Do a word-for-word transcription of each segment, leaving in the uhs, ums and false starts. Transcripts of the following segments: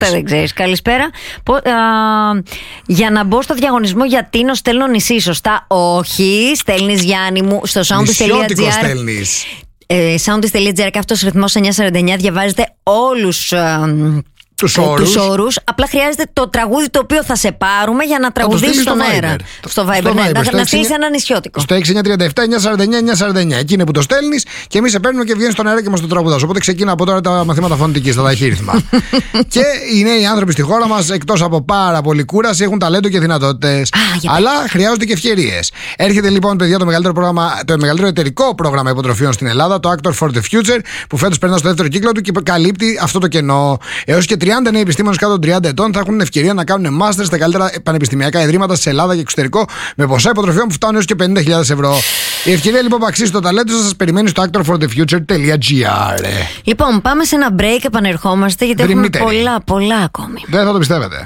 Δεν ξέρεις. Καλησπέρα. Πο, α, για να μπω στο διαγωνισμό για Τίνο στέλνω νησί, σωστά? Όχι. Στέλνεις, Γιάννη μου, στο soundist τελεία gr. στέλνεις. Ε, soundist τελεία gr και αυτός ρυθμός εννιακόσια σαράντα εννιά. Διαβάζετε όλους α, τους ε, όρους. τους όρους. Απλά χρειάζεται το τραγούδι το οποίο θα σε πάρουμε για να τραγουδήσεις στον αέρα. Στο Viber. Στο ναι, Viber. Να, να στείλεις ένα νησιώτικο. Στο έξι εννιά τρία επτά εννιακόσια σαράντα εννιά εννιακόσια σαράντα εννιά. Εκεί είναι που το στέλνεις και εμείς σε παίρνουμε και βγαίνεις στον αέρα και μας το τραγουδάς. Οπότε ξεκινά από τώρα τα μαθήματα φωνητικής, τα ταχύρυθμα. Και οι νέοι άνθρωποι στη χώρα μας, εκτός από πάρα πολύ κούραση, έχουν ταλέντο και δυνατότητες. Αλλά χρειάζονται και ευκαιρίες. Έρχεται λοιπόν, παιδιά, το μεγαλύτερο, πρόγραμμα, το μεγαλύτερο εταιρικό πρόγραμμα υποτροφίων στην Ελλάδα, το Actor for the Future, που φέτος περνά στο δεύτερο κύκλο του και καλύπτει αυτό το κενό. Έως και τριάντα νέοι επιστήμονες κάτω των τριάντα ετών θα έχουν ευκαιρία να κάνουν μάστερ στα καλύτερα πανεπιστημιακά ιδρύματα σε Ελλάδα και εξωτερικό, με ποσά υποτροφιών που φτάνουν έως και πενήντα χιλιάδες ευρώ. Η ευκαιρία λοιπόν που αξίζει το ταλέντο σας περιμένει στο actor for the future τελεία gr. Λοιπόν, πάμε σε ένα break, επανερχόμαστε γιατί Δρυμύτερη. έχουμε πολλά, πολλά ακόμη. Δεν θα το πιστεύετε.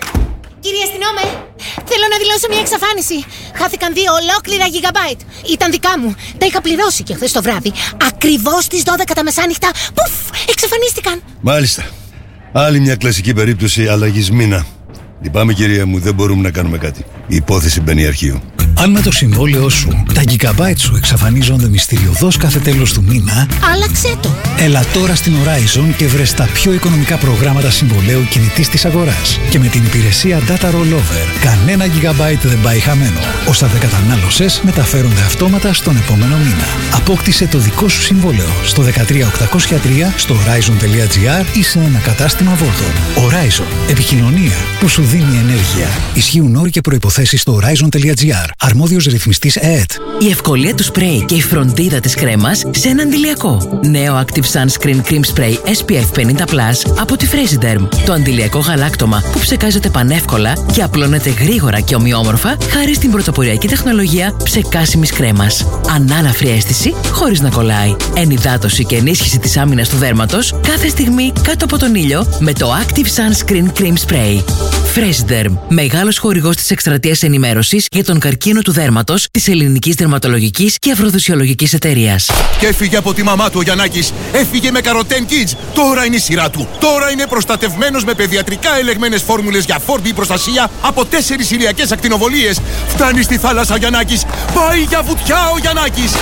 Κύριε αστυνόμε, θέλω να δηλώσω μια εξαφάνιση. Χάθηκαν δύο ολόκληρα gigabyte. Ήταν δικά μου. Τα είχα πληρώσει και χθες το βράδυ. Ακριβώς στις δώδεκα τα μεσάνυχτα. Πουφ, εξαφανίστηκαν. Μάλιστα. Άλλη μια κλασική περίπτωση αλλαγής μήνα. Λυπάμαι, κυρία μου, δεν μπορούμε να κάνουμε κάτι. Η υπόθεση μπαίνει αρχείο. Αν με το συμβόλαιό σου τα gigabyte σου εξαφανίζονται μυστηριωδώς κάθε τέλος του μήνα, άλλαξε το. Έλα τώρα στην Horizon και βρες τα πιο οικονομικά προγράμματα συμβολαίου κινητής της αγοράς. Και με την υπηρεσία Data Rollover, κανένα gigabyte δεν πάει χαμένο. Όσα δεν κατανάλωσες μεταφέρονται αυτόματα στον επόμενο μήνα. Απόκτησε το δικό σου συμβόλαιο στο δεκατρία οκτακόσια τρία, στο horizon τελεία gr ή σε ένα κατάστημα Volton. Horizon. Επικοινωνία που σου δίνει ενέργεια. Ισχύουν όροι και προϋποθέσεις στο horizon τελεία gr. Αρμόδιος ρυθμιστής ΕΕΤ. Η ευκολία του σπρέι και η φροντίδα της κρέμας σε ένα αντιλιακό. Νέο Active Sunscreen Cream Spray ες πι εφ πενήντα πλας από τη Fresiderm. Το αντιλιακό γαλάκτωμα που ψεκάζεται πανεύκολα και απλώνεται γρήγορα και ομοιόμορφα χάρη στην πρωτοποριακή τεχνολογία ψεκάσιμης κρέμας. Ανάλαφρη αίσθηση χωρίς να κολλάει. Ενυδάτωση και ενίσχυση της άμυνας του δέρματος κάθε στιγμή κάτω από τον ήλιο με το Active Sunscreen Cream Spray. Fresiderm, μεγάλος χορηγός της εκστρατείας ενημέρωσης για τον καρκίνο του δέρματος της Ελληνικής Δερματολογικής και Αφροδοσιολογικής Εταιρείας. Και έφυγε από τη μαμά του ο Γιαννάκης. Έφυγε με Καροτέν Kids. Τώρα είναι η σειρά του. Τώρα είναι προστατευμένος με παιδιατρικά ελεγμένες φόρμουλες για φόρμπι προστασία από τέσσερις ηλιακές ακτινοβολίες. Φτάνει στη θάλασσα ο Γιαννάκης. Πάει για βουτιά ο Γιαννάκης.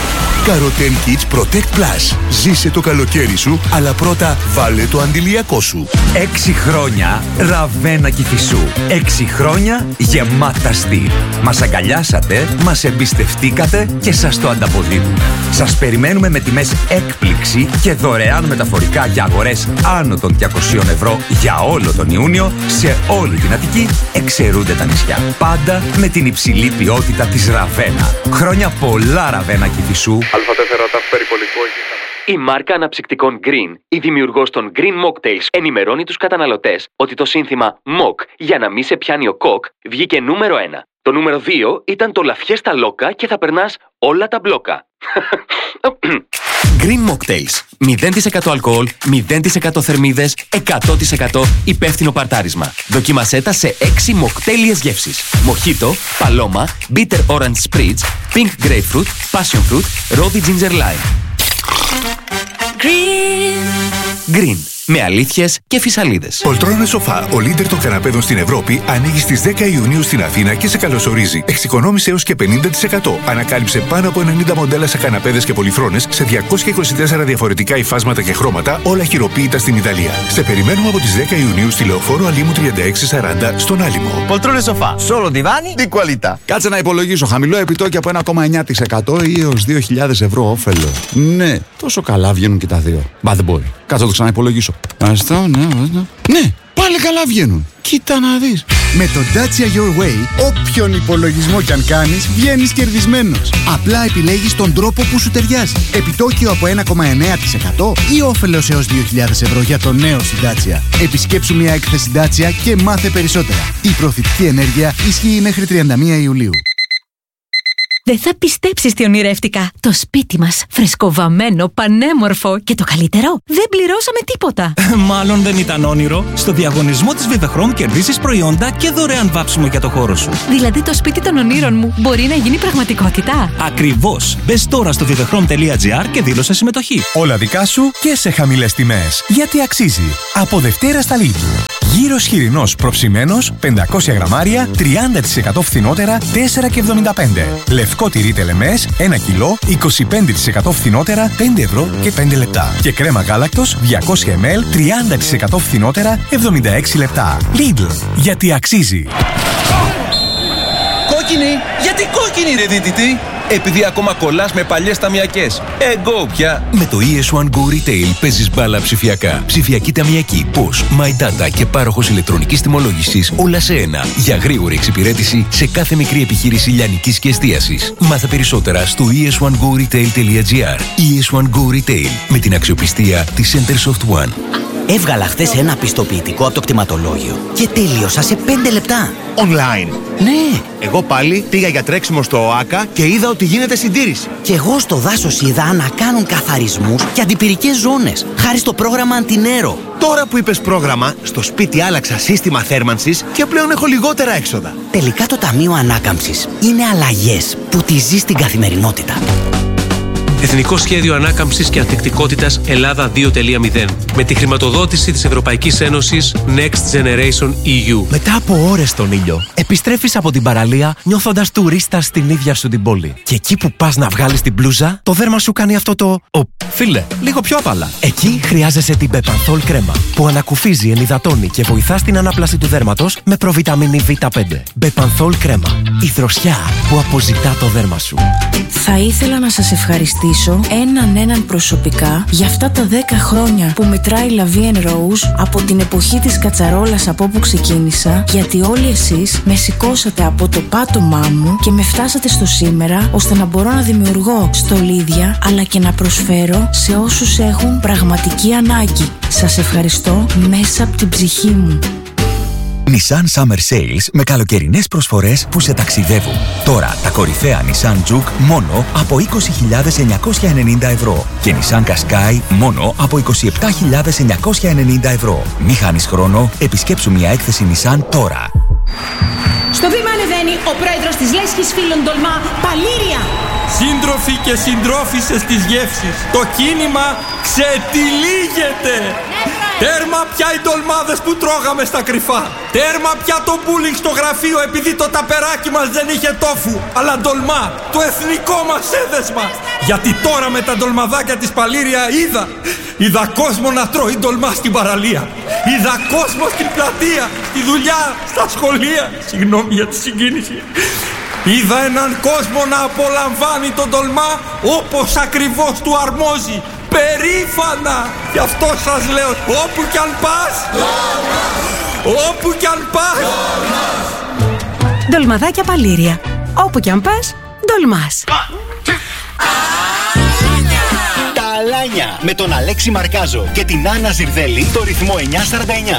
Καροτέν Kids Protect Plus. Ζήσε το καλοκαίρι σου, αλλά πρώτα βάλε το αντιλιακό σου. Έξι χρόνια Ραβένα Κηφισού. Έξι χρόνια γεμάτα στυλ. Μας αγκαλιάσατε, μας εμπιστευτήκατε και σας το ανταποδίδουμε. Σας περιμένουμε με τιμές έκπληξη και δωρεάν μεταφορικά για αγορές άνω των διακοσίων ευρώ για όλο τον Ιούνιο σε όλη την Αττική, εξαιρούνται τα νησιά. Πάντα με την υψηλή ποιότητα της Ραβένα. Χρόνια πολλά Ραβένα Κηφισού. Α τέσσερα ταφ περιπολικό. Η μάρκα αναψυκτικών Green, η δημιουργός των Green Mocktails, ενημερώνει τους καταναλωτές ότι το σύνθημα Mock για να μην σε πιάνει ο κοκ βγήκε νούμερο ένα. Το νούμερο δύο ήταν το Λαφιέστα Λόκα και θα περνάς όλα τα μπλόκα. Green Mocktails. μηδέν τοις εκατό αλκοόλ, μηδέν τοις εκατό θερμίδες, εκατό τοις εκατό υπεύθυνο παρτάρισμα. Δοκίμασέ τα σε έξι μοκτέλιες γεύσεις. Μοχίτο, παλώμα, bitter orange spritz, pink grapefruit, passion fruit, rosy ginger lime. Green. Green. Με αλήθειες και φυσαλίδες. Πολτρόνες Σοφά, ο λίντερ των καναπέδων στην Ευρώπη, ανοίγει στις δέκα Ιουνίου στην Αθήνα και σε καλωσορίζει. Εξοικονόμησε έως και πενήντα τοις εκατό. Ανακάλυψε πάνω από ενενήντα μοντέλα σε καναπέδες και πολυθρόνες σε διακόσια είκοσι τέσσερα διαφορετικά υφάσματα και χρώματα, όλα χειροποίητα στην Ιταλία. Σε περιμένουμε από τις δέκα Ιουνίου στη Λεωφόρο Αλήμου τριάντα έξι σαράντα στον Άλυμο. Πολτρόνες Σοφά, solo divani di qualità. Κάτσε να υπολογίσω. Χαμηλό επιτόκιο από ένα κόμμα εννιά τοις εκατό ή έως δύο χιλιάδες ευρώ όφελο. Ναι, τόσο καλά βγαίνουν και τα δύο. Μπα δεν μπορεί. Κάτσε να το ξαναυπολογίσω. Αυτό, ναι, ναι. Ναι, πάλι καλά βγαίνουν. Κοίτα να δεις. Με το Dacia Your Way, όποιον υπολογισμό κι αν κάνεις, βγαίνεις κερδισμένος. Απλά επιλέγεις τον τρόπο που σου ταιριάζει. Επιτόκιο από ένα κόμμα εννιά τοις εκατό ή όφελος έως δύο χιλιάδες ευρώ για το νέο σου Dacia. Επισκέψου μια έκθεση Dacia και μάθε περισσότερα. Η προθετική ενέργεια ισχύει μέχρι τριάντα μία Ιουλίου. Δεν θα πιστέψεις τι ονειρεύτηκα. Το σπίτι μας, φρεσκοβαμμένο, πανέμορφο και το καλύτερο, δεν πληρώσαμε τίποτα. Μάλλον δεν ήταν όνειρο. Στο διαγωνισμό της Vivachrome κερδίσεις προϊόντα και δωρεάν βάψιμο για το χώρο σου. Δηλαδή το σπίτι των ονείρων μου μπορεί να γίνει πραγματικότητα. Ακριβώς. Μπες τώρα στο vivachrome τελεία gr και δήλωσε συμμετοχή. Όλα δικά σου και σε χαμηλές τιμές. Γιατί αξίζει. Από Δευτέρα στα Lidl. Γύρος χοιρινός προψημένος, πεντακόσια γραμμάρια, τριάντα τοις εκατό φθηνότερα, τέσσερα και εβδομήντα πέντε. Λευκό τυρί τελεμές, ένα κιλό, είκοσι πέντε τοις εκατό φθηνότερα, πέντε ευρώ και πέντε λεπτά. Και κρέμα γάλακτος, διακόσια μιλιλίτρα, τριάντα τοις εκατό φθηνότερα, εβδομήντα έξι λεπτά. Lidl. Γιατί αξίζει. Κόκκινη! Γιατί κόκκινη ρε δίτητη! Επειδή ακόμα κολλάς με παλιές ταμιακές. Εγώ πια! Με το ι ες ουάν Go Retail παίζεις μπάλα ψηφιακά. Ψηφιακή ταμιακή, Posh, My Data και πάροχος ηλεκτρονικής τιμολόγησης όλα σε ένα. Για γρήγορη εξυπηρέτηση σε κάθε μικρή επιχείρηση λιανικής και εστίασης. Μάθε περισσότερα στο ι ες ουάν go retail τελεία gr. ι ες ουάν Go Retail με την αξιοπιστία της Centersoft One. Έβγαλα χθες ένα πιστοποιητικό από το κτηματολόγιο και τέλειωσα σε πέντε λεπτά. Online. Ναι. Εγώ πάλι πήγα για τρέξιμο στο ΟΑΚΑ και είδα ότι γίνεται συντήρηση. Και εγώ στο δάσος είδα να κάνουν καθαρισμούς και αντιπυρικές ζώνες, χάρη στο πρόγραμμα Αντινέρο. Τώρα που είπες πρόγραμμα, στο σπίτι άλλαξα σύστημα θέρμανσης και πλέον έχω λιγότερα έξοδα. Τελικά το Ταμείο Ανάκαμψης είναι αλλαγές που τη ζει στην καθημερινότητα. Εθνικό Σχέδιο Ανάκαμψης και Ανθεκτικότητας Ελλάδα δύο τελεία μηδέν. Με τη χρηματοδότηση της Ευρωπαϊκής Ένωσης Next Generation ι γιου. Μετά από ώρες στον ήλιο, επιστρέφεις από την παραλία νιώθοντας τουρίστα στην ίδια σου την πόλη. Και εκεί που πας να βγάλεις την μπλούζα, το δέρμα σου κάνει αυτό το... Ο, φίλε, λίγο πιο απαλά. Εκεί χρειάζεσαι την Bepanthol κρέμα, που ανακουφίζει, ενυδατώνει και βοηθά στην ανάπλαση του δέρματος με προβιταμίνη βι πέντε. Bepanthol κρέμα. Η δροσιά που αποζητά το δέρμα σου. Θα ήθελα να σας ευχαριστήσω έναν έναν προσωπικά για αυτά τα δέκα χρόνια που μετράει La Vie en Rose από την εποχή της κατσαρόλας από όπου ξεκίνησα, γιατί όλοι εσείς με σηκώσατε από το πάτωμά μου και με φτάσατε στο σήμερα, ώστε να μπορώ να δημιουργώ στολίδια αλλά και να προσφέρω σε όσους έχουν πραγματική ανάγκη. Σας ευχαριστώ μέσα από την ψυχή μου. Nissan Summer Sales με καλοκαιρινές προσφορές που σε ταξιδεύουν. Τώρα τα κορυφαία Nissan Juke μόνο από είκοσι χιλιάδες εννιακόσια ενενήντα ευρώ και Nissan Qashqai μόνο από είκοσι επτά χιλιάδες εννιακόσια ενενήντα ευρώ. Μη χάνεις χρόνο, επισκέψου μια έκθεση Nissan τώρα. Στο βήμα ανεβαίνει ο πρόεδρος της Λέσχης Φίλων Τολμά, Παλήρια. Σύντροφοι και συντρόφισσες της γεύσης, το κίνημα ξετυλίγεται. Τέρμα πια οι ντολμάδες που τρώγαμε στα κρυφά. Τέρμα πια το μπούλινγκ στο γραφείο επειδή το ταπεράκι μας δεν είχε τόφου, αλλά ντολμά, το εθνικό μας έδεσμα. Γιατί τώρα με τα ντολμαδάκια της Παλήρια είδα, είδα κόσμο να τρώει ντολμά στην παραλία. Είδα κόσμο στην πλατεία, στη δουλειά, στα σχολεία. Συγγνώμη για τη συγκίνηση. Είδα έναν κόσμο να απολαμβάνει τον ντολμά όπως ακριβώς του αρμόζει. Περήφανα! Γι' αυτό σας λέω, όπου κι αν πας, όπου κι αν πας. Ντολμαδάκια Παλήρια. Όπου κι αν πας, ντολμάς. Τα Αλάνια με τον Αλέξη Μαρκάζο και την Άννα Ζιρδέλη στο ρυθμό εννιακόσια σαράντα εννιά.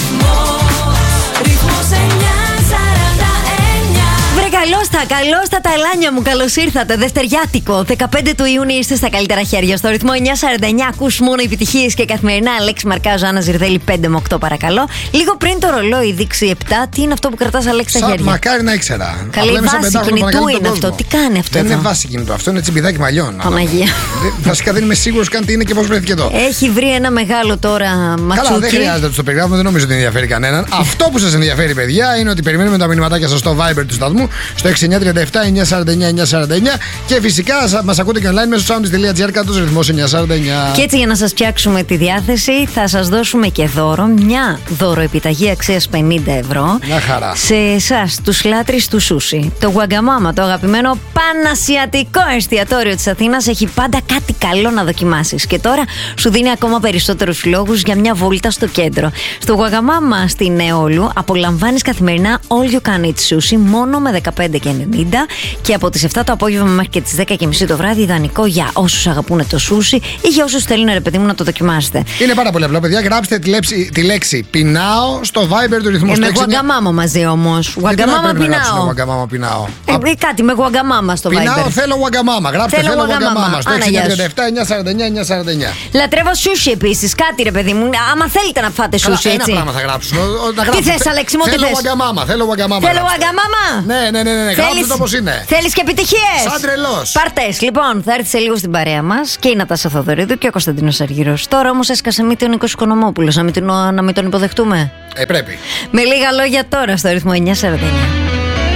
Ρυθμός εννιακόσια σαράντα εννιά. Βρε καλώς τα, καλώς τα τα Αλάνια μου, καλώς ήρθατε. Δευτεριάτικο, δεκαπέντε του Ιούνιου είστε στα καλύτερα χέρια. Στο ρυθμό εννιακόσια σαράντα εννιά ακούς μόνο επιτυχίες και καθημερινά. Αλέξη Μαρκάζο, Άννα Ζιρδέλη, πέντε με οκτώ παρακαλώ. Λίγο πριν το ρολόι δείξει επτά, τι είναι αυτό που κρατάς, Αλέξη, στα χέρια? Μακάρι να ήξερα. Καλή βάση κινητού είναι αυτό. Τι κάνει αυτό? Δεν εδώ? είναι βάση κινητού, αυτό είναι τσιμπιδάκι μαλλιών. Παναγία. Βασικά δεν είμαι σίγουρος καν τι είναι και πώς βρέθηκε εδώ. Έχει βρει ένα μεγάλο τώρα ματσούκι. Καλά, δεν χρειάζεται να το περιγράφουμε, δεν νομίζω ότι ενδιαφέρει κανέναν. Αυτό που σας ενδιαφέρει, παιδιά, είναι ότι περιμένουμε τα μηνυματάκια σας στο Viber του σταθμού, στο έξι εννιά τρία επτά εννιακόσια σαράντα εννιά εννιακόσια σαράντα εννιά και φυσικά μας ακούτε και online μέσω soundis τελεία gr κάτω στο ρυθμός εννιακόσια σαράντα εννιά. Και έτσι, για να σας φτιάξουμε τη διάθεση, θα σας δώσουμε και δώρο, μια δώροεπιταγή αξίας πενήντα ευρώ. Μια χαρά. Σε εσάς, τους λάτρεις του σούσι. Το Wagamama, το αγαπημένο πανασιατικό εστιατόριο της Αθήνας, έχει πάντα κάτι καλό να δοκιμάσεις. Και τώρα σου δίνει ακόμα περισσότερους λόγους για μια βόλτα στο κέντρο. Στο Wagamama στην Νεόλου απολαμβάνεις καθημερινά all you can eat sushi μόνο με δεκαπέντε δεκαπέντε και ενενήντα. Και από τις επτά το απόγευμα μέχρι και τις δέκα και μισή το βράδυ, ιδανικό για όσους αγαπούν το σούσι ή για όσους θέλουν, ρε παιδί μου, να το δοκιμάσετε. Είναι πάρα πολύ απλό, παιδιά. Γράψτε τη λέξη, τη λέξη πεινάω στο Viber του ρυθμού. Ε, με γουαγκαμάμα μαζί όμως. Γουαγκαμάμα πεινάω. Γουαγκαμάμα πεινάω. Ε, Α... κάτι με γουαγκαμάμα στο Viber. Πεινάω, θέλω γουαγκαμάμα. Γράψτε θέλω γουαγκαμάμα. Στο έξι τριάντα επτά εννιακόσια σαράντα εννιά εννιακόσια σαράντα εννιά. Λατρεύω σούσι επίσης. Κάτι, ρε παιδί μου. Άμα θέλετε να φάτε σούσι, έτσι. Ένα πράγμα θα γράψουν. Τι θες, Αλέξη μου, τι θες? Θέλω γουαγκαμάμα. Θέλω γουαγκαμάμα. Θέλω γουαγκαμάμα. Ναι, ναι, ναι, ναι. Γράψτε το όπως είναι. Θέλεις και επιτυχίες. Σαν τρελός. Παρτές. Λοιπόν, θα έρθει σε λίγο στην παρέα μας και η Νατάσα Θοδωρίδου και ο Κωνσταντίνος Αργυρός. Τώρα όμως έσκασε μύτη ο Νίκος Οικονομόπουλος. Να μην τον υποδεχτούμε. Ε, πρέπει. Με λίγα λόγια τώρα στο ρυθμό εννιακόσια σαράντα εννιά.